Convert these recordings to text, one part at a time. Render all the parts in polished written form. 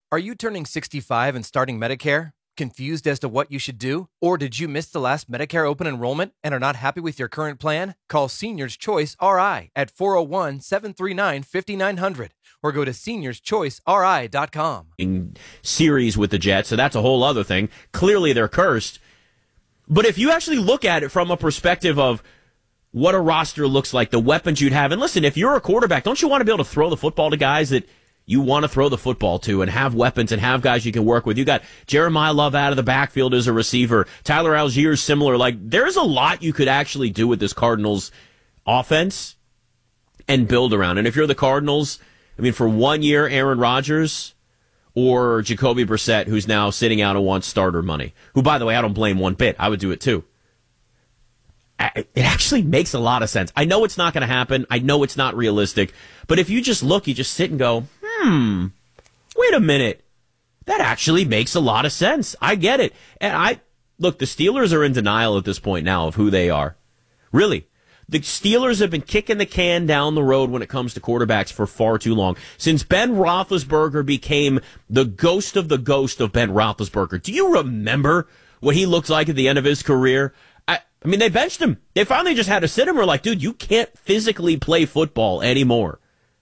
Are you turning 65 and starting Medicare? Confused as to what you should do? Or did you miss the last Medicare open enrollment and are not happy with your current plan? Call Seniors Choice RI at 401-739-5900 or go to seniorschoiceri.com. Series with the Jets, so that's a whole other thing. Clearly they're cursed. But if you actually look at it from a perspective of what a roster looks like, the weapons you'd have, and listen, if you're a quarterback, don't you want to be able to throw the football to guys that you want to throw the football to and have weapons and have guys you can work with? You got Jeremiah Love out of the backfield as a receiver. Tyler Allgeier's similar. Like, there's a lot you could actually do with this Cardinals offense and build around. And if you're the Cardinals, I mean, for 1 year, Aaron Rodgers or Jacoby Brissett, who's now sitting out and wants starter money, who, by the way, I don't blame one bit. I would do it too. It actually makes a lot of sense. I know it's not going to happen. I know it's not realistic. But if you just look, you just sit and go, wait a minute. That actually makes a lot of sense. I get it. And look, the Steelers are in denial at this point now of who they are. Really. The Steelers have been kicking the can down the road when it comes to quarterbacks for far too long. Since Ben Roethlisberger became the ghost of Ben Roethlisberger. Do you remember what he looked like at the end of his career? I mean, they benched him. They finally just had to sit him. We're like, dude, you can't physically play football anymore.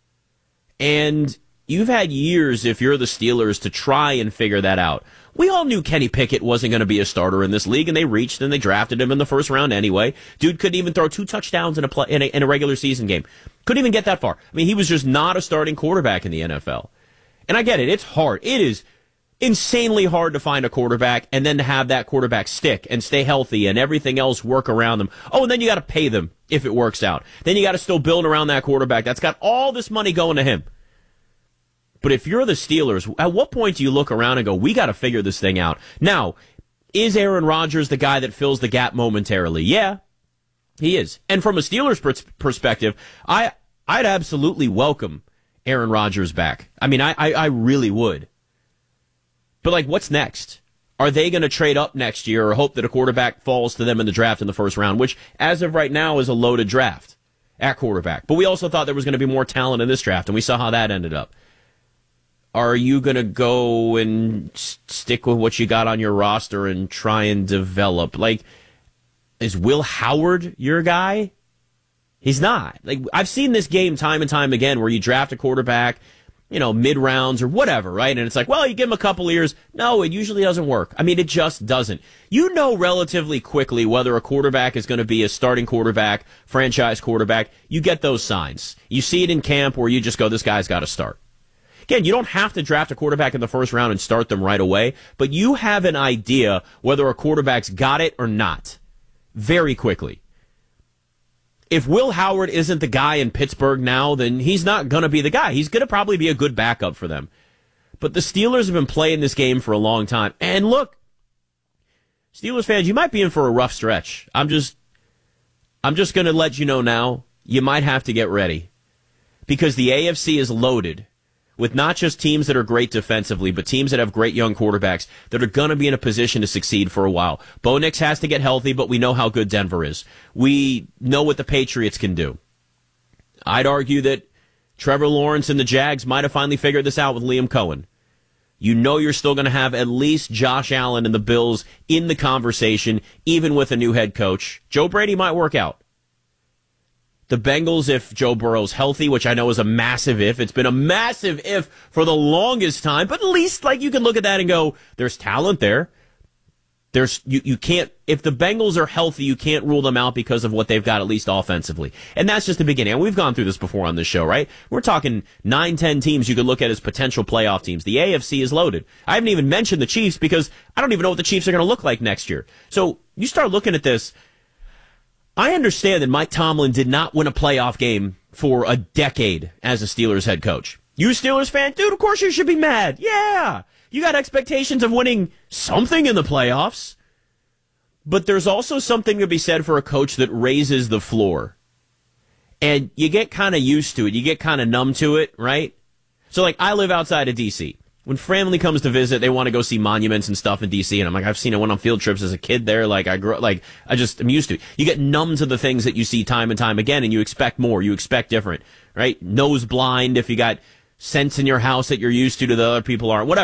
And you've had years, if you're the Steelers, to try and figure that out. We all knew Kenny Pickett wasn't going to be a starter in this league, and they reached and they drafted him in the first round anyway. Dude couldn't even throw 2 touchdowns in a regular season game. Couldn't even get that far. I mean, he was just not a starting quarterback in the NFL. And I get it. It's hard. It is insanely hard to find a quarterback and then to have that quarterback stick and stay healthy and everything else work around them. Oh, and then you got to pay them if it works out. Then you got to still build around that quarterback that's got all this money going to him. But if you're the Steelers, at what point do you look around and go, we got to figure this thing out? Now, is Aaron Rodgers the guy that fills the gap momentarily? Yeah, he is. And from a Steelers perspective, I'd absolutely welcome Aaron Rodgers back. I mean, I really would. But, like, what's next? Are they going to trade up next year or hope that a quarterback falls to them in the draft in the first round, which, as of right now, is a loaded draft at quarterback? But we also thought there was going to be more talent in this draft, and we saw how that ended up. Are you going to go and stick with what you got on your roster and try and develop? Like, is Will Howard your guy? He's not. Like, I've seen this game time and time again where you draft a quarterback, you know, mid-rounds or whatever, right? And it's like, well, you give him a couple of years. No, it usually doesn't work. I mean, it just doesn't. You know relatively quickly whether a quarterback is going to be a starting quarterback, franchise quarterback. You get those signs. You see it in camp where you just go, this guy's got to start. Again, you don't have to draft a quarterback in the first round and start them right away, but you have an idea whether a quarterback's got it or not very quickly. If Will Howard isn't the guy in Pittsburgh now, then he's not going to be the guy. He's going to probably be a good backup for them. But the Steelers have been playing this game for a long time. And look, Steelers fans, you might be in for a rough stretch. I'm just going to let you know now, you might have to get ready. Because the AFC is loaded with not just teams that are great defensively, but teams that have great young quarterbacks that are going to be in a position to succeed for a while. Bo Nix has to get healthy, but we know how good Denver is. We know what the Patriots can do. I'd argue that Trevor Lawrence and the Jags might have finally figured this out with Liam Cohen. You know you're still going to have at least Josh Allen and the Bills in the conversation, even with a new head coach. Joe Brady might work out. The Bengals, if Joe Burrow's healthy, which I know is a massive if. It's been a massive if for the longest time, but at least like you can look at that and go, there's talent there. You can't, if the Bengals are healthy, you can't rule them out because of what they've got, at least offensively. And that's just the beginning. And we've gone through this before on this show, right? We're talking 9-10 teams you could look at as potential playoff teams. The AFC is loaded. I haven't even mentioned the Chiefs because I don't even know what the Chiefs are going to look like next year. So you start looking at this. I understand that Mike Tomlin did not win a playoff game for a decade as a Steelers head coach. You a Steelers fan? Dude, of course you should be mad. Yeah. You got expectations of winning something in the playoffs. But there's also something to be said for a coach that raises the floor. And you get kind of used to it. You get kind of numb to it, right? So, like, I live outside of D.C. When family comes to visit, they want to go see monuments and stuff in D.C., and I'm like, I've seen it, went on field trips as a kid there. Like, I'm used to it. You get numb to the things that you see time and time again, and you expect more. You expect different, right? Nose blind if you got scents in your house that you're used to the other people aren't, whatever.